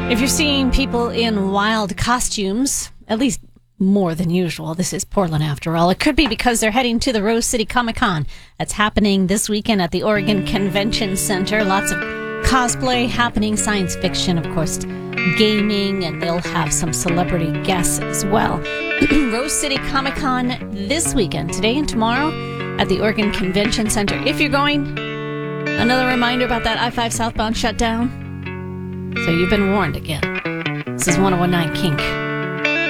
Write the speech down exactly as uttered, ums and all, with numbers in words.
If you're seeing people in wild costumes, at least more than usual, this is Portland after all, it could be because they're heading to the Rose City Comic Con. That's happening this weekend at the Oregon Convention Center. Lots of cosplay happening, science fiction, of course, gaming, and they'll have some celebrity guests as well. Rose City Comic Con this weekend, today and tomorrow, at the Oregon Convention Center. If you're going, another reminder about that I five southbound shutdown. So you've been warned again. This is one oh one nine Kink.